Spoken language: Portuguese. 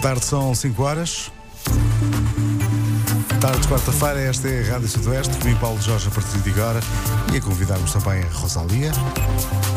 tarde, são 5 horas. Tarde de quarta-feira, esta é a Rádio Sudoeste, comigo Paulo Jorge a partir de agora e a convidarmos também a Rosália.